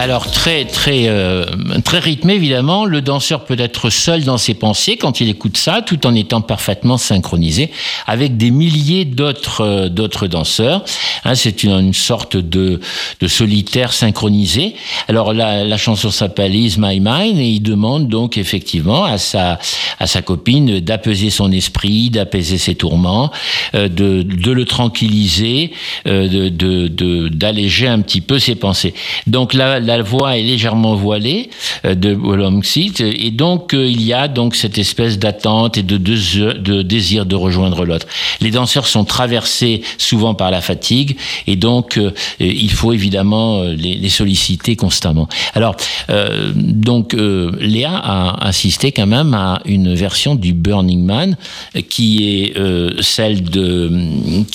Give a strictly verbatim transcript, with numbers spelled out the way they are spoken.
Alors très très euh, très rythmé évidemment. Le danseur peut être seul dans ses pensées quand il écoute ça, tout en étant parfaitement synchronisé avec des milliers d'autres euh, d'autres danseurs. Hein, c'est une, une sorte de de solitaire synchronisé. Alors la la chanson s'appelle Ease My Mind et il demande donc effectivement à sa à sa copine d'apaiser son esprit, d'apaiser ses tourments, euh, de de le tranquilliser, euh, de de de d'alléger un petit peu ses pensées. Donc la la voix est légèrement voilée euh, de Wolomtsit et donc euh, il y a donc cette espèce d'attente et de, de, de désir de rejoindre l'autre. Les danseurs sont traversés souvent par la fatigue et donc euh, il faut évidemment les, les solliciter constamment. Alors euh, donc euh, Léa a assisté quand même à une version du Burning Man qui est euh, celle de